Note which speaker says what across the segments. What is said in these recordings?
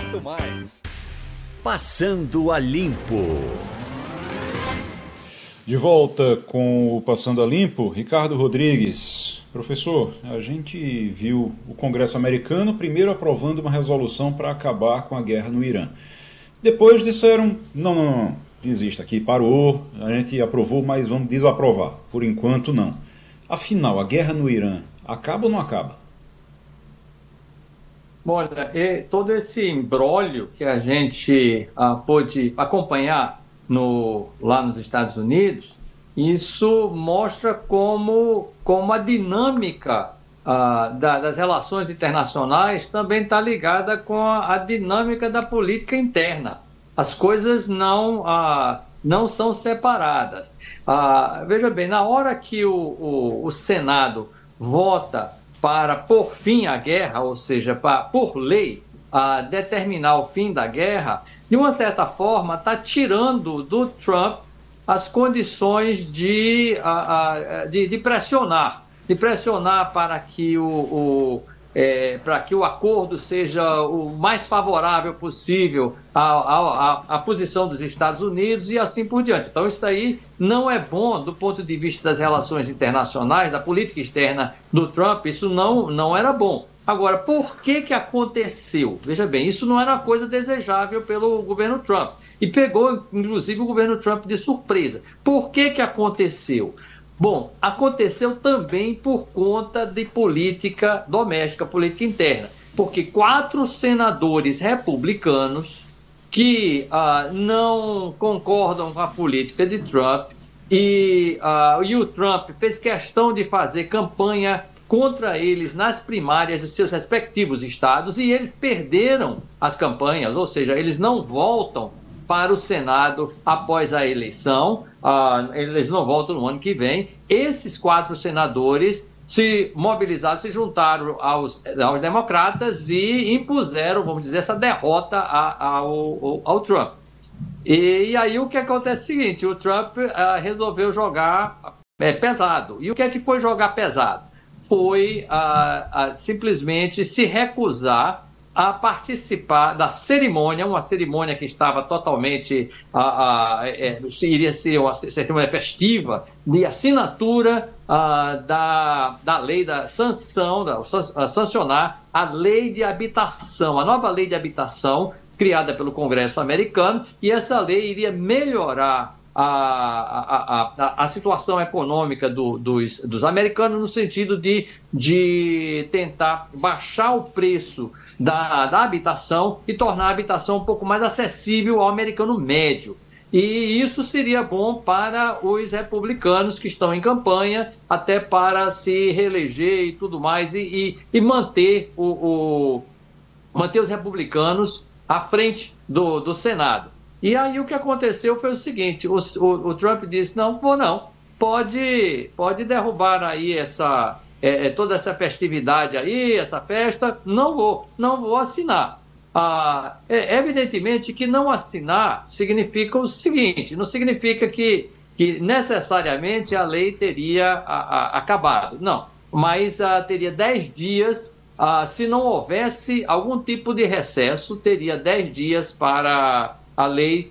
Speaker 1: muito mais.
Speaker 2: Passando a Limpo.
Speaker 3: De volta com o Passando a Limpo, Ricardo Rodrigues. Professor, a gente viu o Congresso americano primeiro aprovando uma resolução para acabar com a guerra no Irã. Depois disseram, não, desista aqui, parou, a gente aprovou, mas vamos desaprovar. Por enquanto, não. Afinal, a guerra no Irã acaba ou não acaba?
Speaker 4: Olha, todo esse imbróglio que a gente pôde acompanhar lá nos Estados Unidos, isso mostra como a dinâmica das relações internacionais também está ligada com a dinâmica da política interna. As coisas não são separadas. Veja bem, na hora que o Senado vota para pôr fim à guerra, ou seja, por lei, determinar o fim da guerra, de uma certa forma está tirando do Trump as condições de pressionar para que o acordo seja o mais favorável possível à posição dos Estados Unidos e assim por diante. Então, isso aí não é bom do ponto de vista das relações internacionais, da política externa do Trump, isso não era bom. Agora, por que aconteceu? Veja bem, isso não era uma coisa desejável pelo governo Trump e pegou, inclusive, o governo Trump de surpresa. Por que aconteceu? Bom, aconteceu também por conta de política doméstica, política interna, porque 4 senadores republicanos que não concordam com a política de Trump e o Trump fez questão de fazer campanha contra eles nas primárias de seus respectivos estados e eles perderam as campanhas, ou seja, eles não voltam para o Senado após a eleição, eles não voltam no ano que vem. Esses 4 senadores se mobilizaram, se juntaram aos democratas e impuseram, vamos dizer, essa derrota ao Trump. E aí o que acontece é o seguinte, o Trump resolveu jogar pesado. E o que é que foi jogar pesado? Foi simplesmente se recusar a participar da cerimônia, uma cerimônia que estava totalmente, iria ser uma cerimônia festiva, de assinatura da lei da sanção, sancionar a lei de habitação, a nova lei de habitação criada pelo Congresso americano, e essa lei iria melhorar a situação econômica dos americanos no sentido de tentar baixar o preço da habitação e tornar a habitação um pouco mais acessível ao americano médio. E isso seria bom para os republicanos que estão em campanha, até para se reeleger e tudo mais, e manter manter os republicanos à frente do Senado. E aí o que aconteceu foi o seguinte, o Trump disse, não, pode derrubar aí toda essa festividade aí, essa festa, não vou assinar. Evidentemente que não assinar significa o seguinte, não significa que necessariamente a lei teria acabado, não, mas teria 10 dias, se não houvesse algum tipo de recesso, teria 10 dias para a lei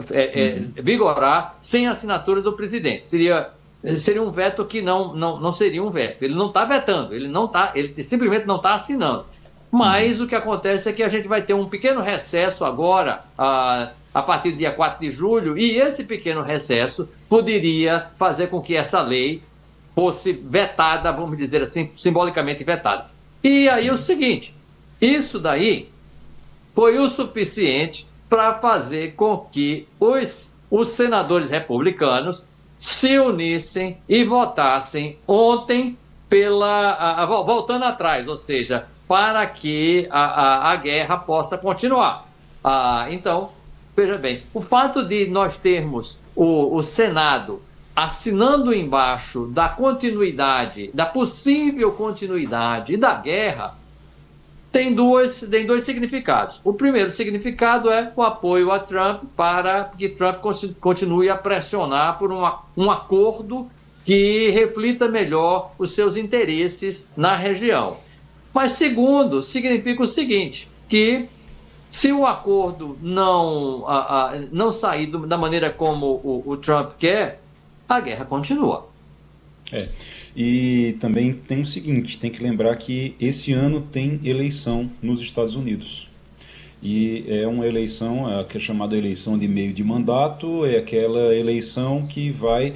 Speaker 4: vigorar sem assinatura do presidente. Seria um veto que não seria um veto. Ele não está vetando, ele simplesmente não está assinando. Mas o que acontece é que a gente vai ter um pequeno recesso agora, a partir do dia 4 de julho, e esse pequeno recesso poderia fazer com que essa lei fosse vetada, vamos dizer assim, simbolicamente vetada. E aí o seguinte, isso daí foi o suficiente para fazer com que os senadores republicanos se unissem e votassem ontem voltando atrás, ou seja, para que a guerra possa continuar. Então, veja bem, o fato de nós termos o Senado assinando embaixo da continuidade, da possível continuidade da guerra, tem dois significados. O primeiro significado é o apoio a Trump para que Trump continue a pressionar por um acordo que reflita melhor os seus interesses na região. Mas segundo, significa o seguinte, que Se o acordo não sair da maneira como o Trump quer, a guerra continua.
Speaker 3: E também tem o seguinte, tem que lembrar que esse ano tem eleição nos Estados Unidos. E é uma eleição, que é chamada eleição de meio de mandato, é aquela eleição que vai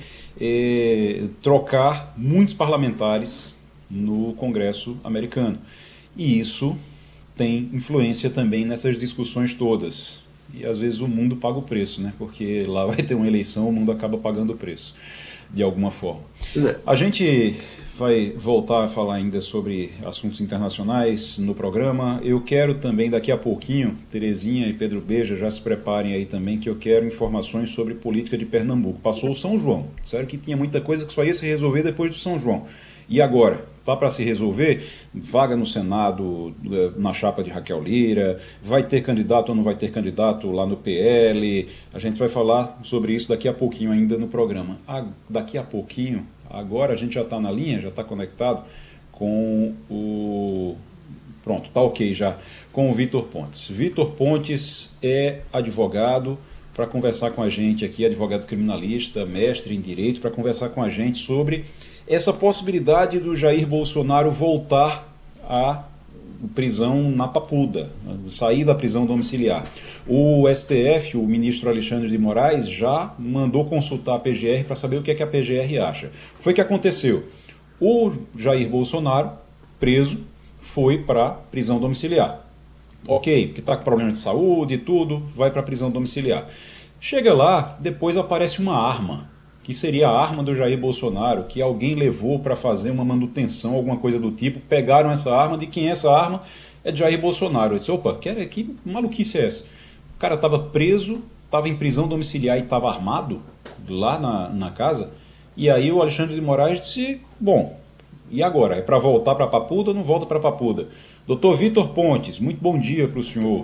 Speaker 3: trocar muitos parlamentares no Congresso americano. E isso tem influência também nessas discussões todas. E às vezes o mundo paga o preço, né? Porque lá vai ter uma eleição, o mundo acaba pagando o preço, de alguma forma. A gente vai voltar a falar ainda sobre assuntos internacionais no programa. Eu quero também, daqui a pouquinho, Terezinha e Pedro Beja, já se preparem aí também, que eu quero informações sobre política de Pernambuco. Passou o São João. Disseram que tinha muita coisa que só ia se resolver depois do São João. E agora? Tá para se resolver? Vaga no Senado, na chapa de Raquel Lira, vai ter candidato ou não vai ter candidato lá no PL? A gente vai falar sobre isso daqui a pouquinho ainda no programa. Daqui a pouquinho, agora a gente já está na linha, já está conectado com o... Pronto, tá ok já, com o Vitor Pontes. Vitor Pontes é advogado, para conversar com a gente aqui, advogado criminalista, mestre em Direito, para conversar com a gente sobre essa possibilidade do Jair Bolsonaro voltar à prisão na Papuda, sair da prisão domiciliar. O STF, o ministro Alexandre de Moraes, já mandou consultar a PGR para saber o que é que a PGR acha. O que foi que aconteceu? O Jair Bolsonaro, preso, foi para prisão domiciliar. Ok, porque está com problema de saúde e tudo, vai para prisão domiciliar. Chega lá, depois aparece uma arma, que seria a arma do Jair Bolsonaro, que alguém levou para fazer uma manutenção, alguma coisa do tipo, pegaram essa arma, de quem é essa arma? É de Jair Bolsonaro. Eu disse, opa, que maluquice é essa? O cara estava preso, estava em prisão domiciliar e estava armado lá na casa, e aí o Alexandre de Moraes disse, bom, e agora? É para voltar para Papuda ou não volta para Papuda? Doutor Vitor Pontes, muito bom dia para o senhor.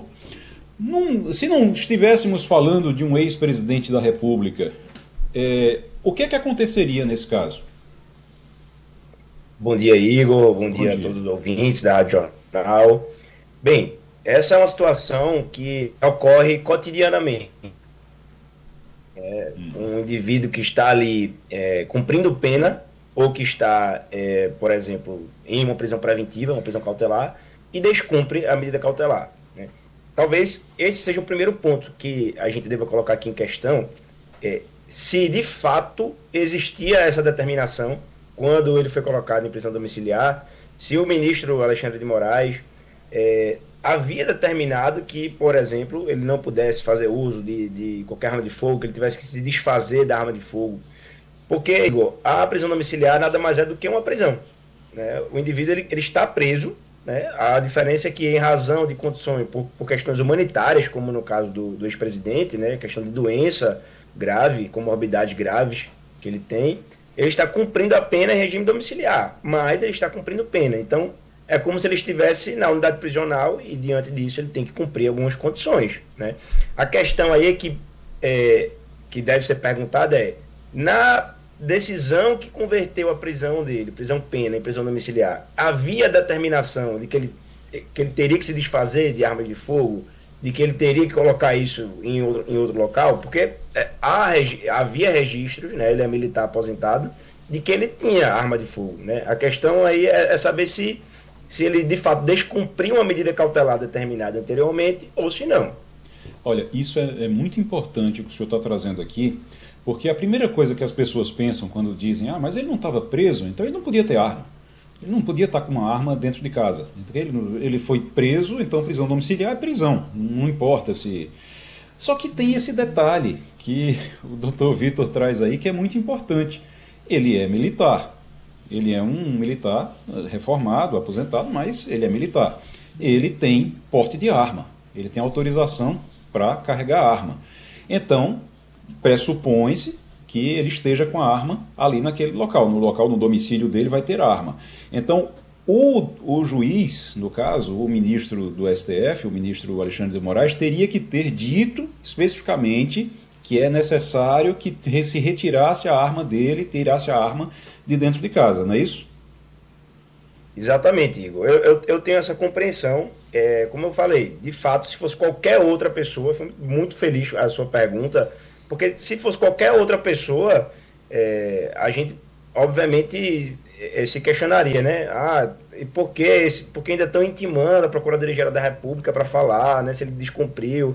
Speaker 3: Se não estivéssemos falando de um ex-presidente da República, o que é que aconteceria nesse caso?
Speaker 1: Bom dia, Igor. Bom dia a todos os ouvintes da Rádio Jornal. Bem, essa é uma situação que ocorre cotidianamente. Um indivíduo que está ali cumprindo pena ou que está, por exemplo, em uma prisão preventiva, uma prisão cautelar, e descumpre a medida cautelar, né? Talvez esse seja o primeiro ponto que a gente deva colocar aqui em questão, se de fato existia essa determinação quando ele foi colocado em prisão domiciliar, se o ministro Alexandre de Moraes havia determinado que, por exemplo, ele não pudesse fazer uso de qualquer arma de fogo, que ele tivesse que se desfazer da arma de fogo. Porque, Igor, a prisão domiciliar nada mais é do que uma prisão, né? O indivíduo ele está preso, né? A diferença é que, em razão de condições, por questões humanitárias, como no caso do ex-presidente, né? Questão de doença grave, comorbidades graves que ele tem, ele está cumprindo a pena em regime domiciliar, mas ele está cumprindo pena. Então, é como se ele estivesse na unidade prisional e, diante disso, ele tem que cumprir algumas condições, né? A questão aí que deve ser perguntada na decisão que converteu a prisão dele, prisão pena em prisão domiciliar, havia determinação de que ele teria que se desfazer de arma de fogo, de que ele teria que colocar isso em outro local, porque havia registros, né, ele é militar aposentado, de que ele tinha arma de fogo, né? A questão aí é saber se ele de fato descumpriu uma medida cautelar determinada anteriormente ou se não.
Speaker 3: Olha, isso é muito importante o que o senhor está trazendo aqui, porque a primeira coisa que as pessoas pensam quando dizem, mas ele não estava preso, então ele não podia ter arma. Ele não podia estar com uma arma dentro de casa. Ele foi preso, então prisão domiciliar é prisão, não importa se... Só que tem esse detalhe que o doutor Vitor traz aí, que é muito importante. Ele é militar. Ele é um militar reformado, aposentado, mas ele é militar. Ele tem porte de arma. Ele tem autorização para carregar arma. Então, pressupõe-se que ele esteja com a arma ali naquele local. No domicílio dele vai ter arma. Então, o juiz, no caso, o ministro do STF, o ministro Alexandre de Moraes, teria que ter dito especificamente que é necessário que se retirasse a arma dele, tirasse a arma de dentro de casa, não é isso?
Speaker 1: Exatamente, Igor. Eu tenho essa compreensão. como eu falei, de fato, se fosse qualquer outra pessoa, foi muito feliz a sua pergunta, porque se fosse qualquer outra pessoa, a gente, obviamente, se questionaria, né? E por que ainda estão intimando a Procuradoria-Geral da República para falar, né? Se ele descumpriu.